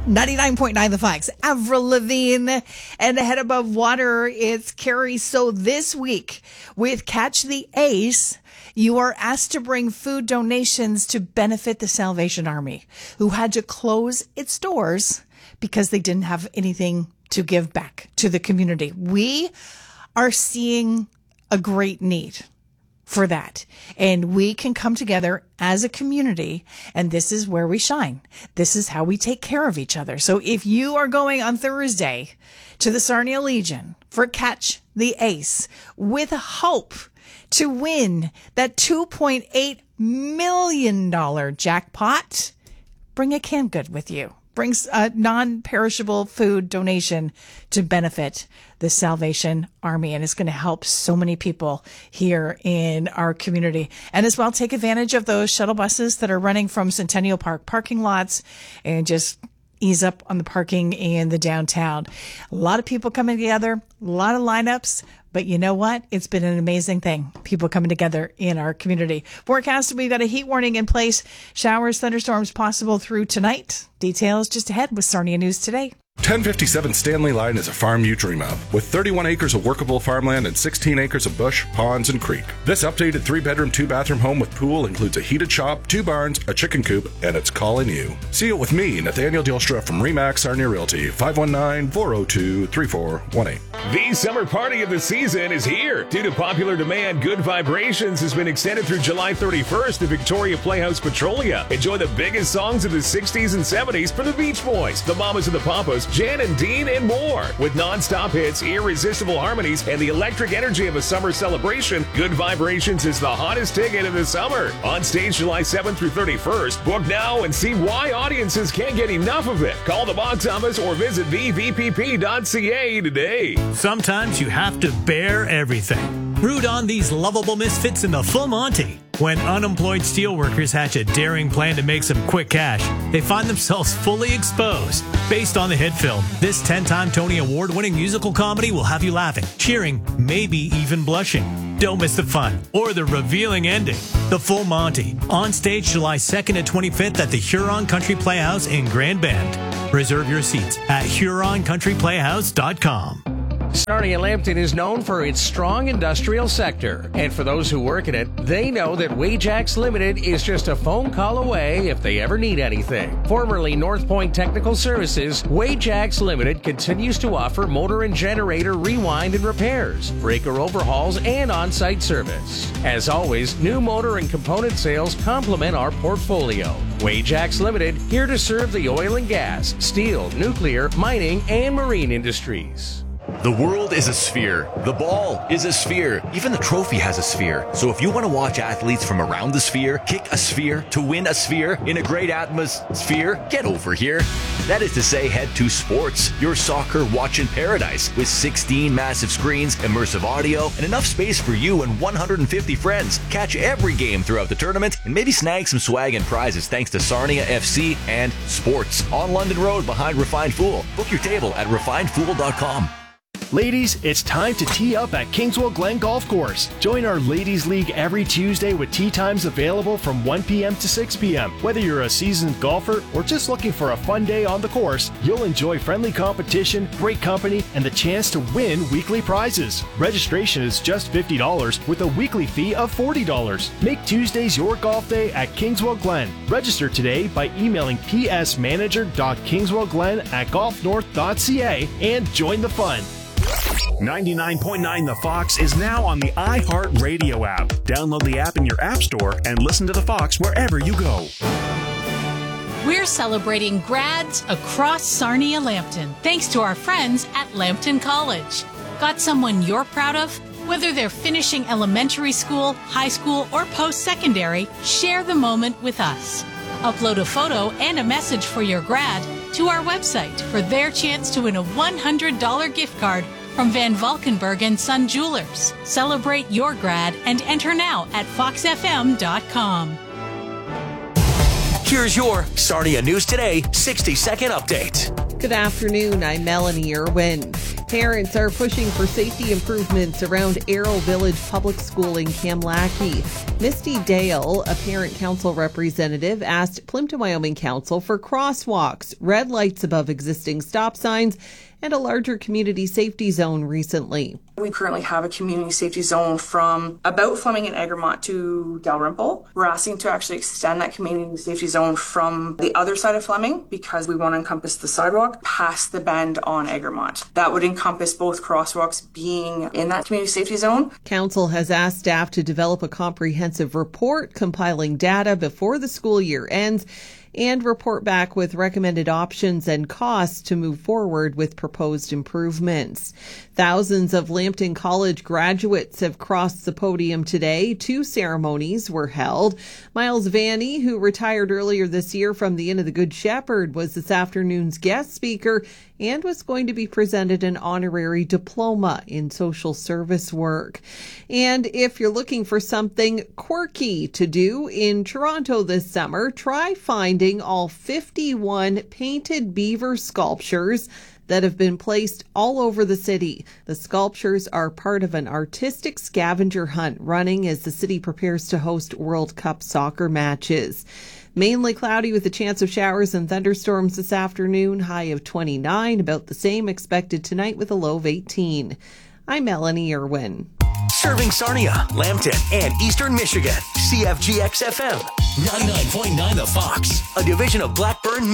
99.9 The Fox, Avril Lavigne, and Head Above Water, it's Carrie. So this week with Catch the Ace, you are asked to bring food donations to benefit the Salvation Army, who had to close its doors because they didn't have anything to give back to the community. We are seeing a great need for that. And we can come together as a community, and this is where we shine. This is how we take care of each other. So if you are going on Thursday to the Sarnia Legion for Catch the Ace with hope to win that $2.8 million jackpot, bring a canned good with you. Brings a non-perishable food donation to benefit the Salvation Army, and it's going to help so many people here in our community. And as well, take advantage of those shuttle buses that are running from Centennial Park parking lots and just ease up on the parking in the downtown. A lot of people coming together, a lot of lineups, but you know what? It's been an amazing thing. People coming together in our community. Forecast, we've got a heat warning in place. Showers, thunderstorms possible through tonight. Details just ahead with Sarnia News Today. 1057 Stanley Line is a farm you dream of, with 31 acres of workable farmland and 16 acres of bush, ponds, and creek. This updated 3-bedroom, 2-bathroom home with pool includes a heated shop, 2 barns, a chicken coop, and it's calling you. See it with me, Nathaniel Dilstra from RE/MAX Sarnia Realty, 519-402-3418. The summer party of the season is here. Due to popular demand, Good Vibrations has been extended through July 31st at Victoria Playhouse Petrolia. Enjoy the biggest songs of the 60s and 70s from the Beach Boys, the Mamas and the Papas, Jan and Dean, and more. With non-stop hits, irresistible harmonies, and the electric energy of a summer celebration, Good Vibrations is the hottest ticket of the summer. On stage July 7th through 31st. Book now and see why audiences can't get enough of it. Call the box office or visit vvpp.ca today. Sometimes you have to bear everything. Root on these lovable misfits in the Full Monty. When unemployed steelworkers hatch a daring plan to make some quick cash, they find themselves fully exposed. Based on the hit film, this 10-time Tony Award-winning musical comedy will have you laughing, cheering, maybe even blushing. Don't miss the fun or the revealing ending. The Full Monty, on stage July 2nd and 25th at the Huron Country Playhouse in Grand Bend. Reserve your seats at HuronCountryPlayhouse.com. Sarnia Lambton is known for its strong industrial sector. And for those who work in it, they know that Wajax Limited is just a phone call away if they ever need anything. Formerly North Point Technical Services, Wajax Limited continues to offer motor and generator rewind and repairs, breaker overhauls, and on-site service. As always, new motor and component sales complement our portfolio. Wajax Limited, here to serve the oil and gas, steel, nuclear, mining, and marine industries. The world is a sphere. The ball is a sphere. Even the trophy has a sphere. So if you want to watch athletes from around the sphere, kick a sphere, to win a sphere, in a great atmosphere, get over here. That is to say, head to Sports, your soccer watching paradise, with 16 massive screens, immersive audio, and enough space for you and 150 friends. Catch every game throughout the tournament and maybe snag some swag and prizes thanks to Sarnia FC and Sports on London Road behind Refined Fool. Book your table at refinedfool.com. Ladies, it's time to tee up at Kingswell Glen Golf Course. Join our Ladies League every Tuesday with tee times available from 1 p.m. to 6 p.m. Whether you're a seasoned golfer or just looking for a fun day on the course, you'll enjoy friendly competition, great company, and the chance to win weekly prizes. Registration is just $50 with a weekly fee of $40. Make Tuesdays your golf day at Kingswell Glen. Register today by emailing psmanager.kingswellglen@golfnorth.ca and join the fun. 99.9 The Fox is now on the iHeartRadio app. Download the app in your app store and listen to The Fox wherever you go. We're celebrating grads across Sarnia Lambton, thanks to our friends at Lambton College. Got someone you're proud of? Whether they're finishing elementary school, high school, or post-secondary, share the moment with us. Upload a photo and a message for your grad to our website for their chance to win a $100 gift card from Van Valkenburg and Son Jewelers. Celebrate your grad and enter now at foxfm.com. Here's your Sarnia News Today 60-second update. Good afternoon. I'm Melanie Irwin. Parents are pushing for safety improvements around Arrow Village Public School in Kamlaki. Misty Dale, a parent council representative, asked Plimpton, Wyoming Council for crosswalks, red lights above existing stop signs, and a larger community safety zone recently. We currently have a community safety zone from about Fleming and Egremont to Dalrymple. We're asking to actually extend that community safety zone from the other side of Fleming because we want to encompass the sidewalk past the bend on Egremont. That would encompass both crosswalks being in that community safety zone. Council has asked staff to develop a comprehensive report compiling data before the school year ends and report back with recommended options and costs to move forward with proposed improvements. Thousands of Lambton College graduates have crossed the podium today. 2 ceremonies were held. Miles Vanny, who retired earlier this year from the Inn of the Good Shepherd, was this afternoon's guest speaker and was going to be presented an honorary diploma in social service work. And if you're looking for something quirky to do in Toronto this summer, try finding all 51 painted beaver sculptures that have been placed all over the city. The sculptures are part of an artistic scavenger hunt running as the city prepares to host World Cup soccer matches. Mainly cloudy with a chance of showers and thunderstorms this afternoon, high of 29, about the same expected tonight with a low of 18. I'm Melanie Irwin. Serving Sarnia, Lambton, and Eastern Michigan. CFGX FM. 99.9 The Fox, a division of Blackburn